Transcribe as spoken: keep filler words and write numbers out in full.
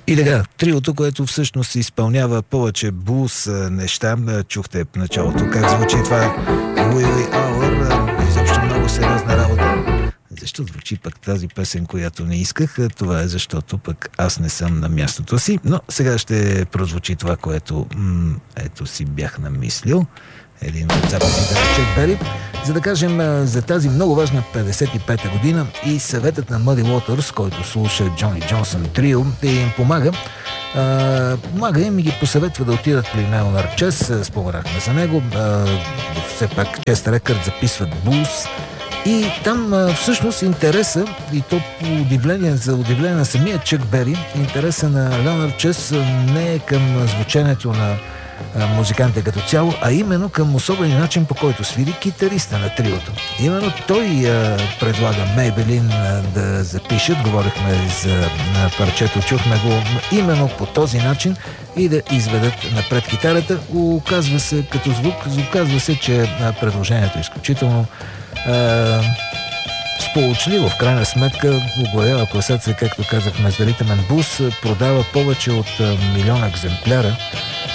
И така, триото, което всъщност изпълнява повече блуз неща. Чухте в началото как звучи това Wee Hour, изобщо много сериозна работа. Защо звучи пък тази песен, която не исках? Това е защото пък аз не съм на мястото си. Но сега ще прозвучи това, което м- ето си бях намислил. Един от записите на Чак Бери, за да кажем за тази много важна петдесет и пета година и съветът на Muddy Waters, който слуша Джони Джонсън Трио, да им помага. А, помага им и ги посъветва да отидат при Leonard Chess, споменахме за него. А, все пак Chess Records записват блуз. И там а, всъщност интереса, и то по удивление, за удивление на самия Чак Бери, интереса на Leonard Chess не е към звученето на музикантите като цяло, а именно към особен начин, по който свири китариста на триото. Именно той а, предлага Мейбелин а, да запишат, говорихме за а, парчето, чухме го именно по този начин и да изведат напред китарата. Оказва се като звук, оказва се, че а, предложението е изключително а, сполучливо. В крайна сметка оглавява класация, както казахме, за ритъмен блуз, продава повече от а, милион екземпляра.